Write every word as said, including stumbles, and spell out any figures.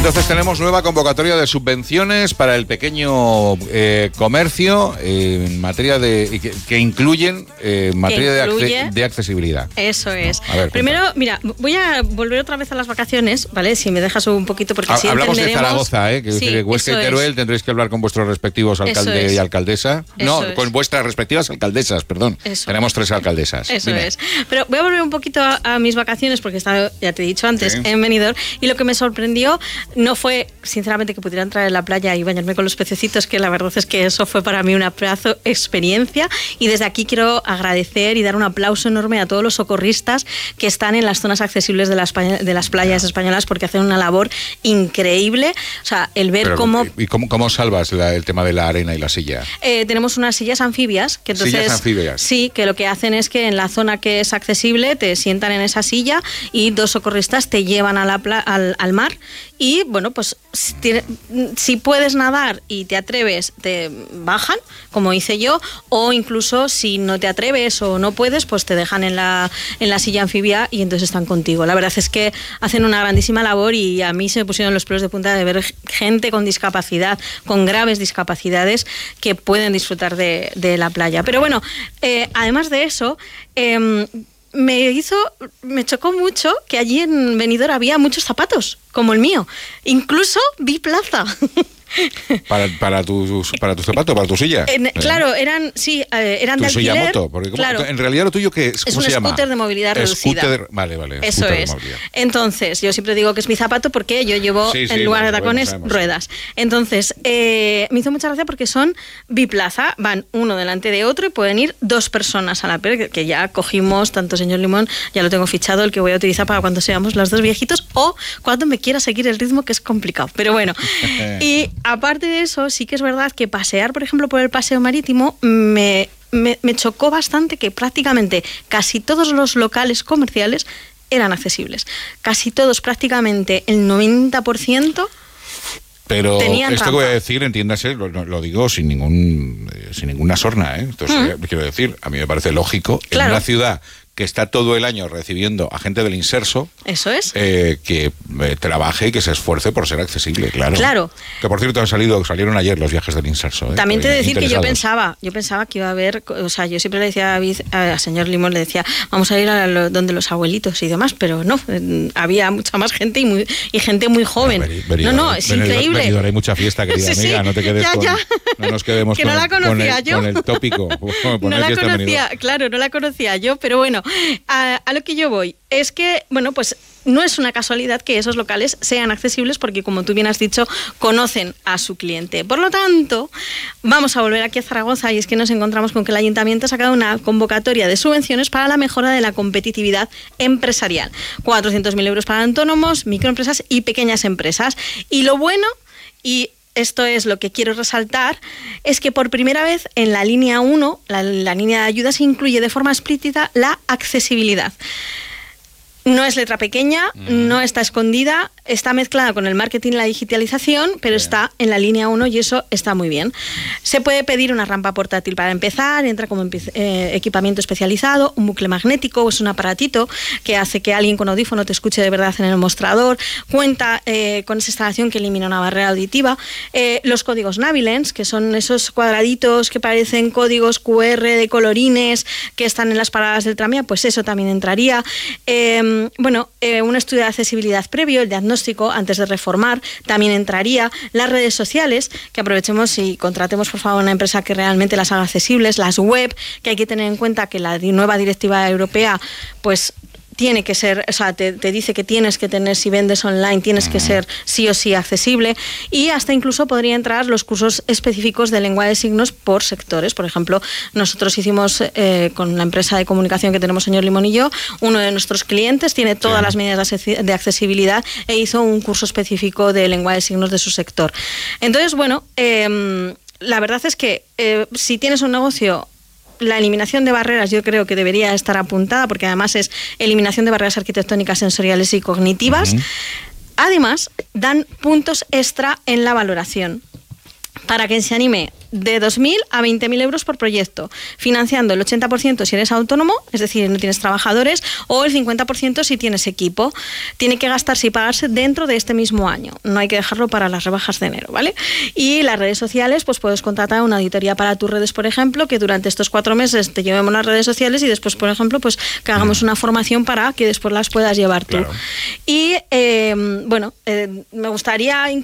Entonces tenemos nueva convocatoria de subvenciones para el pequeño eh, comercio eh, en materia de que, que incluyen eh, materia de, acce, de accesibilidad. Eso es. No, a ver, primero, cuenta. Mira, voy a volver otra vez a las vacaciones, ¿vale? Si me dejas un poquito porque si hablamos de Zaragoza, ¿eh? Que sí, que Huesca y Teruel es. Tendréis que hablar con vuestros respectivos alcalde es. y alcaldesa. Eso no, es. con vuestras respectivas alcaldesas, perdón. Eso. Tenemos tres alcaldesas. Eso Dime. es. Pero voy a volver un poquito a, a mis vacaciones porque estaba, ya te he dicho antes, sí. en Benidorm, y lo que me sorprendió no fue, sinceramente, que pudiera entrar en la playa y bañarme con los pececitos, que la verdad es que eso fue para mí una pedazo experiencia, y desde aquí quiero agradecer y dar un aplauso enorme a todos los socorristas que están en las zonas accesibles de las, de las playas españolas, porque hacen una labor increíble. O sea, el ver Pero, cómo... ¿Y cómo, cómo salvas la, el tema de la arena y la silla? Eh, tenemos unas sillas anfibias, que entonces... ¿Sillas anfibias? Sí, que lo que hacen es que en la zona que es accesible te sientan en esa silla y dos socorristas te llevan a la pla- al, al mar y, bueno, pues si, tiene, si puedes nadar y te atreves, te bajan, como hice yo, o incluso si no te atreves o no puedes, pues te dejan en la, en la silla anfibia y entonces están contigo. La verdad es que hacen una grandísima labor y a mí se me pusieron los pelos de punta de ver gente con discapacidad, con graves discapacidades, que pueden disfrutar de, de la playa. Pero bueno, eh, además de eso... Eh, me hizo, me chocó mucho que allí en Benidorm había muchos zapatos, como el mío. Incluso vi plaza. Para, para, tu, para tu zapato, para tu silla. En, claro, eran, sí, eh, eran tu de alquiler. Silla moto, porque claro. ¿cómo, en realidad lo tuyo qué es? ¿Cómo es se llama? Es un scooter de movilidad reducida. De, vale, vale. Eso es. Entonces, yo siempre digo que es mi zapato porque yo llevo sí, sí, en lugar bueno, de tacones bueno, ruedas. Entonces, eh, me hizo mucha gracia porque son biplaza, van uno delante de otro y pueden ir dos personas a la vez, que ya cogimos, tanto señor Limón, ya lo tengo fichado, el que voy a utilizar para cuando seamos los dos viejitos o cuando me quiera seguir el ritmo, que es complicado. Pero bueno, y aparte de eso, sí que es verdad que pasear, por ejemplo, por el paseo marítimo me, me, me chocó bastante que prácticamente casi todos los locales comerciales eran accesibles. Casi todos, prácticamente el noventa por ciento. Pero tenían esto rampa. que voy a decir, entiéndase, lo, lo digo sin ningún eh, sin ninguna sorna, ¿eh? Entonces, mm. eh, quiero decir, a mí me parece lógico, claro. en una ciudad que está todo el año recibiendo a gente del inserso. Eso es. Eh, que eh, trabaje y que se esfuerce por ser accesible, claro. Claro. Que por cierto han salido, salieron ayer los viajes del inserso. ¿eh? También te he de decir que yo pensaba, yo pensaba que iba a haber, o sea, yo siempre le decía a David, al señor Limón, le decía, vamos a ir a lo, donde los abuelitos y demás, pero no, eh, había mucha más gente y muy y gente muy joven. No, veri, veri, no, no, es veri, increíble. Benidorm, hay mucha fiesta, querida sí, amiga, sí, no te quedes ya, con, ya. no nos quedemos que con, no la con, el, yo. con el tópico. No la conocía, claro, no la conocía yo, pero bueno, a, a lo que yo voy es que, bueno, pues no es una casualidad que esos locales sean accesibles porque, como tú bien has dicho, conocen a su cliente. Por lo tanto, vamos a volver aquí a Zaragoza y es que nos encontramos con que el Ayuntamiento ha sacado una convocatoria de subvenciones para la mejora de la competitividad empresarial. cuatrocientos mil euros para autónomos, microempresas y pequeñas empresas. Y lo bueno, y esto es lo que quiero resaltar, es que por primera vez en la línea uno, la, la línea de ayudas, incluye de forma explícita la accesibilidad. No es letra pequeña, mm. no está escondida, está mezclada con el marketing y la digitalización, pero bien. Está en la línea uno y eso está muy bien. Se puede pedir una rampa portátil para empezar, entra como eh, equipamiento especializado, un bucle magnético, es un aparatito que hace que alguien con audífono te escuche de verdad en el mostrador, cuenta eh, con esa instalación que elimina una barrera auditiva, eh, los códigos Navilens, que son esos cuadraditos que parecen códigos cu erre de colorines que están en las paradas del tranvía, pues eso también entraría. Eh, Bueno, eh, un estudio de accesibilidad previo, el diagnóstico antes de reformar, también entraría. Las redes sociales, que aprovechemos y contratemos por favor una empresa que realmente las haga accesibles. Las web, que hay que tener en cuenta que la nueva directiva europea, pues tiene que ser, o sea, te, te dice que tienes que tener, si vendes online, tienes que ser sí o sí accesible, y hasta incluso podría entrar los cursos específicos de lengua de signos por sectores. Por ejemplo, nosotros hicimos eh, con la empresa de comunicación que tenemos, señor Limón y yo, uno de nuestros clientes tiene todas sí. las medidas de accesibilidad e hizo un curso específico de lengua de signos de su sector. Entonces, bueno, eh, la verdad es que eh, si tienes un negocio, la eliminación de barreras yo creo que debería estar apuntada, porque además es eliminación de barreras arquitectónicas, sensoriales y cognitivas. Uh-huh. Además, dan puntos extra en la valoración. Para quien se anime de dos mil a veinte mil euros por proyecto, financiando el ochenta por ciento si eres autónomo, es decir, no tienes trabajadores, o el cincuenta por ciento si tienes equipo. Tiene que gastarse y pagarse dentro de este mismo año. No hay que dejarlo para las rebajas de enero, ¿vale? Y las redes sociales, pues puedes contratar una auditoría para tus redes, por ejemplo, que durante estos cuatro meses te llevemos las redes sociales y después, por ejemplo, pues que hagamos una formación para que después las puedas llevar tú. Claro. Y, eh, bueno, eh, me gustaría